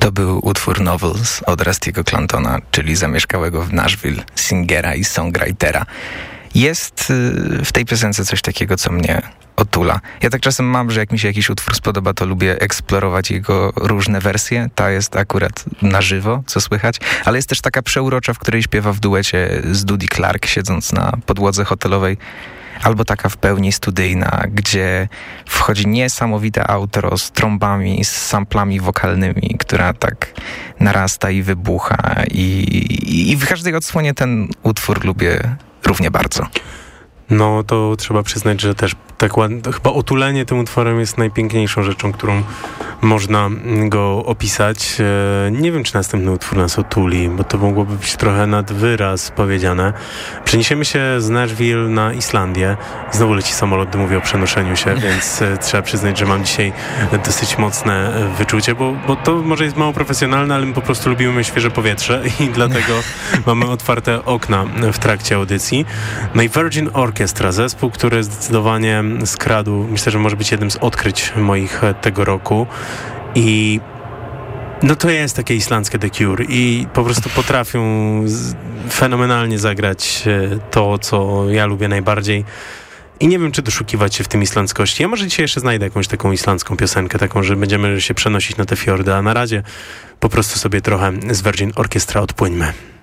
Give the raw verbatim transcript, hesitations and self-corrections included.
To był utwór Novels od Rusty'ego Clantona, czyli zamieszkałego w Nashville singera i songwritera. Jest w tej piosence coś takiego, co mnie otula. Ja tak czasem mam, że jak mi się jakiś utwór spodoba, to lubię eksplorować jego różne wersje. Ta jest akurat na żywo, co słychać, ale jest też taka przeurocza, w której śpiewa w duecie z Dudie Clark, siedząc na podłodze hotelowej, albo taka w pełni studyjna, gdzie wchodzi niesamowite outro z trąbami, z samplami wokalnymi, która tak narasta i wybucha. I, i, i w każdej odsłonie ten utwór lubię równie bardzo. No to trzeba przyznać, że też tak ładnie, chyba otulenie tym utworem jest najpiękniejszą rzeczą, którą można go opisać. Nie wiem, czy następny utwór nas otuli, bo to mogłoby być trochę nad wyraz powiedziane. Przeniesiemy się z Nashville na Islandię. Znowu leci samolot, gdy mówię o przenoszeniu się, więc trzeba przyznać, że mam dzisiaj dosyć mocne wyczucie, bo, bo to może jest mało profesjonalne, ale my po prostu lubimy świeże powietrze i dlatego mamy otwarte okna w trakcie audycji. No i Virgin Orchestra, zespół, który zdecydowanie skradł, myślę, że może być jednym z odkryć moich tego roku. I no to jest takie islandzkie The Cure i po prostu potrafią z, fenomenalnie zagrać to, co ja lubię najbardziej. I nie wiem, czy doszukiwać się w tym islandzkości. Ja może dzisiaj jeszcze znajdę jakąś taką islandzką piosenkę, taką, że będziemy się przenosić na te fiordy, a na razie po prostu sobie trochę z Virgin Orchestra odpłyńmy.